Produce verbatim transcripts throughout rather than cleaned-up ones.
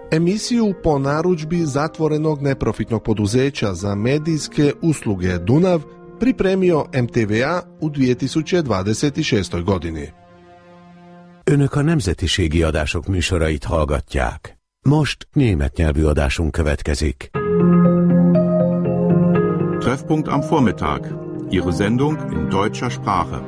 Emisiju po narudžbi zatvorenog neprofitnog poduzeća za medijske usluge Dunav pripremio em té vé á u kétezer-huszonhat godini. Önök a nemzetiségi adások műsorait hallgatják. Most német nyelvű adásunk következik. Treffpunkt am Vormittag. Ihre Sendung in deutscher Sprache.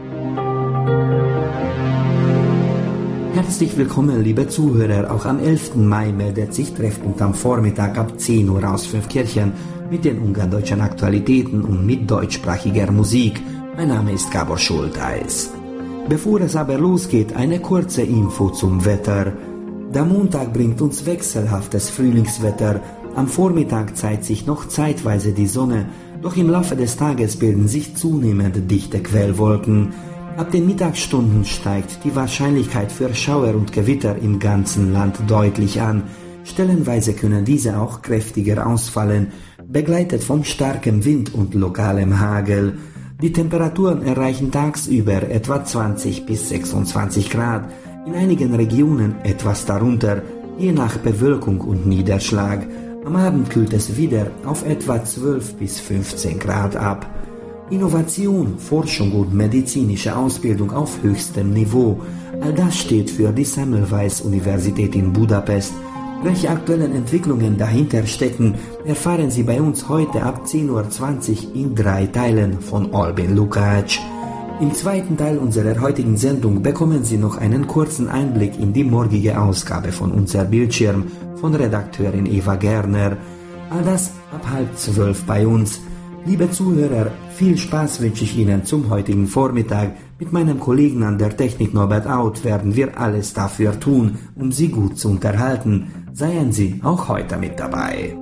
Herzlich willkommen, liebe Zuhörer. Auch am elften Mai meldet sich Treffpunkt am Vormittag ab zehn Uhr aus Fünfkirchen mit den ungardeutschen Aktualitäten und mit deutschsprachiger Musik. Mein Name ist Gábor Schulteis. Bevor es aber losgeht, eine kurze Info zum Wetter. Der Montag bringt uns wechselhaftes Frühlingswetter. Am Vormittag zeigt sich noch zeitweise die Sonne, doch im Laufe des Tages bilden sich zunehmend dichte Quellwolken. Ab den Mittagsstunden steigt die Wahrscheinlichkeit für Schauer und Gewitter im ganzen Land deutlich an. Stellenweise können diese auch kräftiger ausfallen, begleitet von starkem Wind und lokalem Hagel. Die Temperaturen erreichen tagsüber etwa zwanzig bis sechsundzwanzig Grad, in einigen Regionen etwas darunter, je nach Bewölkung und Niederschlag. Am Abend kühlt es wieder auf etwa zwölf bis fünfzehn Grad ab. Innovation, Forschung und medizinische Ausbildung auf höchstem Niveau, all das steht für die Semmelweis-Universität in Budapest. Welche aktuellen Entwicklungen dahinter stecken, erfahren Sie bei uns heute ab zehn Uhr zwanzig in drei Teilen von Albin Lukács. Im zweiten Teil unserer heutigen Sendung bekommen Sie noch einen kurzen Einblick in die morgige Ausgabe von Unser Bildschirm von Redakteurin Eva Gerner. All das ab halb zwölf bei uns. Liebe Zuhörer, viel Spaß wünsche ich Ihnen zum heutigen Vormittag. Mit meinem Kollegen an der Technik Norbert Out werden wir alles dafür tun, um Sie gut zu unterhalten. Seien Sie auch heute mit dabei.